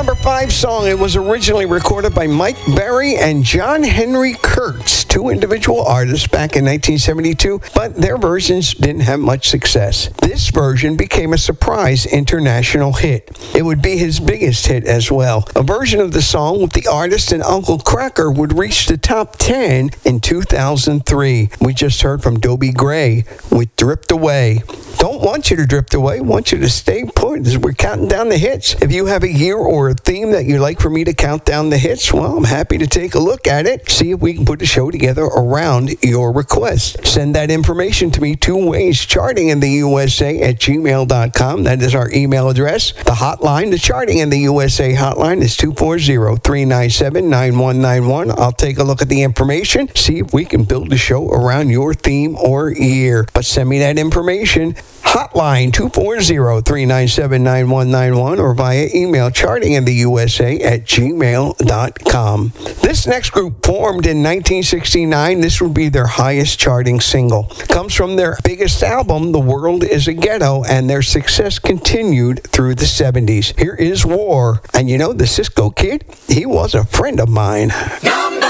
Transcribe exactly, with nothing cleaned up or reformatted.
number five song. It was originally recorded by Mike Berry and John Henry Kurtz, two individual artists back in nineteen seventy-two, but their versions didn't have much success. This version became a surprise international hit. It would be his biggest hit as well. A version of the song with the artist and Uncle Kracker would reach the top ten in two thousand three. We just heard from Dobie Gray with Drift Away. Don't want you to drift away. Want you to stay put as we're counting down the hits. If you have a year or a theme that you'd like for me to count down the hits, well, I'm happy to take a look at it. See if we can put a show together around your request. Send that information to me two ways. Charting in the U S A at gmail dot com. That is our email address. The hotline, the Charting in the U S A hotline is two four zero, three nine seven, nine one nine one. I'll take a look at the information. See if we can build a show around your theme or year. But send me that information. Hotline two four zero, three nine seven, nine one nine one or via email charting in the U S A at gmail dot com. This next group formed in nineteen sixty-nine. This would be their highest charting single. Comes from their biggest album, The World is a Ghetto, and their success continued through the seventies. Here is War. And you know, the Cisco Kid, he was a friend of mine. Number